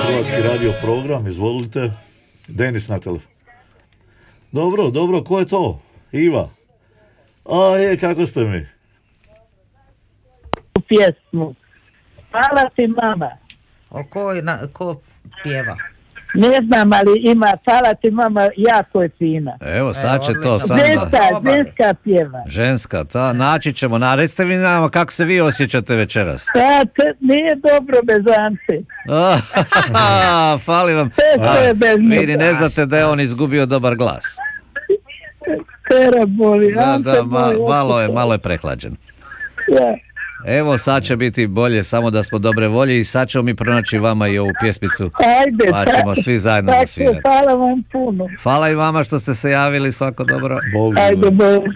Hrvatski radio program, izvolite. Denis na telefon. Dobro, ko je to? Iva? Kako ste mi? Pjesmu. Hvala ti, mama. Ko pjeva? Ne znam, ali ima hvala ti, mama, jako je fina. Evo, sad će to sad. Ženska pjeva. Ženska, naći ćemo. Recite vi nama kako se vi osjećate večeras. Nije dobro bez Ante. Fali vam. Vidi, ne znate da je on izgubio dobar glas. Tera boli. Malo je prehlađen. Ja. Evo, sad će biti bolje, samo da smo dobre volje i sad ćemo mi pronaći vama i ovu pjesmicu. Ajde, pa ćemo svi zajedno zasvirati. Hvala vam puno. Hvala i vama što ste se javili, svako dobro. Bog. Ajde, Bog.